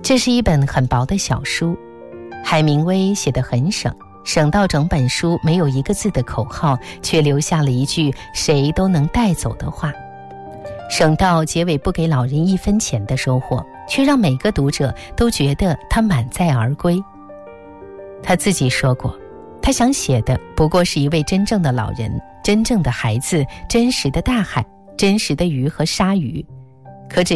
这是一本很薄的小书，海明威写得很省到整本书没有一个字的口号，却留下了一句谁都能带走的话，省到结尾不给老人1分钱的收获，却让每个读者都觉得他满载而归。他自己说过，他想写的不过是一位真正的老人，真正的孩子，真实的大海，真实的鱼和鲨鱼。可只